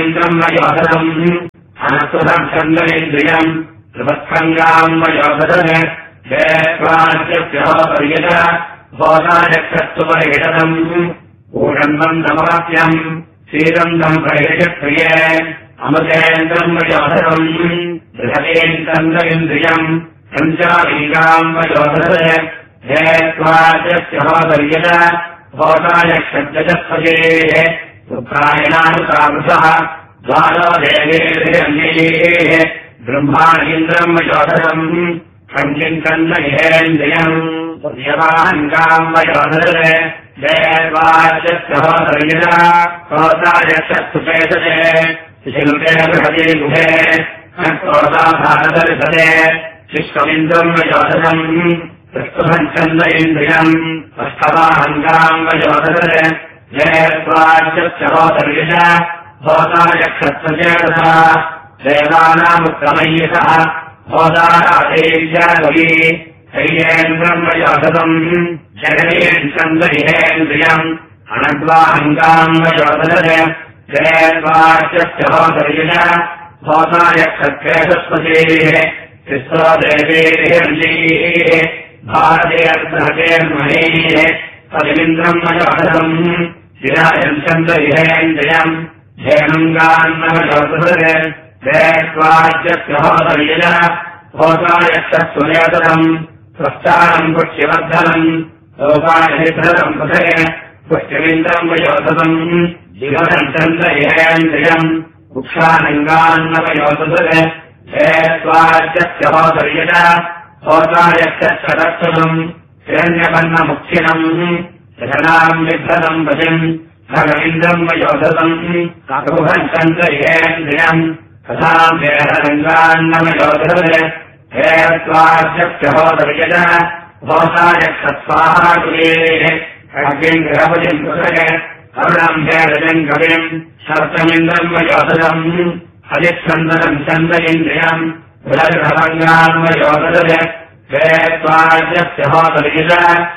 इन्द्रम्बयोधनम् अनसुरम् छन्दनेन्द्रियम् त्रिवत्सङ्गाम् वयोधन जयत्वाद्यभ्योपर्यज भोगायक्षत्वपरिहितम् ऊषन्वम् दमाप्यम् श्रीरन्धम् परिहितप्रिये अमृतेन्द्रम् वयोधनम् बृहदेन्द्रन्द्रियम् पञ्चालीगाम् वयोधन जयत्वाद्यभ्योपर्यज भोगायक्षत्रजत्वजेः उत्तरायणानुकामृतः द्वारो देवेन्द्रियम् ब्रह्माणीन्द्रम् वयोधनम् सञ्चिन्तन्नहेन्द्रियम् यवाहङ्गाम् वयोधन जयवाच्यहोदर्यज क्रोधायक्षुपेतते शिशिलुते बृहते गुहे क्रोधाभारतरिषदे शिष्टमिन्द्रम् वयोधनम् प्रस्तुभञ्चन्द इन्द्रियम् अष्टवाहङ्गाम् वयोधन जयत्वाच्यहोदर्यज भोगायक्षत्रचेतसा देवानामुत्तमय्यसः भोदाराधेयी शैलेन्द्रम् वयोधनम् जगदेन्द्रन्द्रियम् अनद्वाहङ्गाम् वयोधन जयत्वाच्यहोदर्यज भोगायक्षत्रेषस्पतेः तिस्रो देवेर्यञ्जीः भारतेर्बृहतेर्महेः तदिन्द्रम् वयोधनम् शिरायञ्चन्द्रियेन्द्रियम् धेनुङ्गान्नवयोधन जयत्वाच्यहोदर्यज भोगायक्षत्वरेतरम् स्वस्थानम् पुष्टिवर्धनम् लोकायहितरम् पथे पुष्टिमिन्द्रम् वयोधनम् जिघनञ्चन्द्रियेन्द्रियम् वृक्षानङ्गान्नवयोधन जयत्वाच्यहोदर्यज भोगायक्षत्रदक्षणम् हिरण्यपन्नमुक्षिणम् जगनाम् विभ्रदम् पतिम् भगविन्द्रम् वयोधनम् काकुभञ्चन्द्रियेन्द्रियम् तथाम् वेहरङ्गान्नवयोधन जयत्वाच्यहोदर्यज भोगायक्षत्वाहाकुलेः अग्निम् गृहपतिम् पुत्रः करुणम् भेदजम् कविम् शर्तमिन्द्रम् वयोधनम् हरिच्छन्दनम् चन्दयेन्द्रियम् बृहदभङ्गान् वयोधन जयत्वाच्यहोदर्यज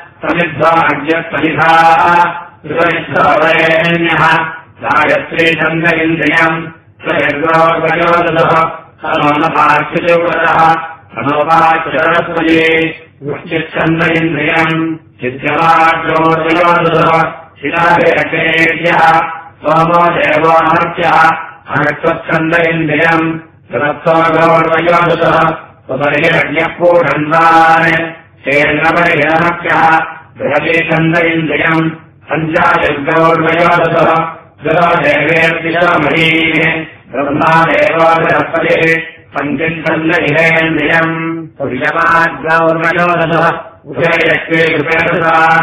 समिद्वाज्यत्वनिधाः ऋतनिष्ठवरेण्यः गायत्री छन्द इन्द्रियम् स्वयग्रोर्वयोदनः तनोनपाच्युतः तनोपाच्युतरस्मये वृष्टिच्छन्द इन्द्रियम् चिद्यवाग्रोर्वयोदनः शिलाभिरकेभ्यः सोमो देवोऽमर्त्यः अनत्वच्छन्द इन्द्रियम् रत्सोगोर्वयोदनः उपरिहिरण्यपूषन्वान् शेन्द्रपरिहिरमर्त्यः बृहते छन्द इन्द्रियम् पञ्चायगौर्वयोदनः गुरो देवेर्दिशमहीः ब्रह्मादेवो बृहस्पतिः पञ्चच्छन्दइहेन्द्रियम् पुष्यमाद्गौर्वयोदनः उभयलक्ष्मी कृपेतसा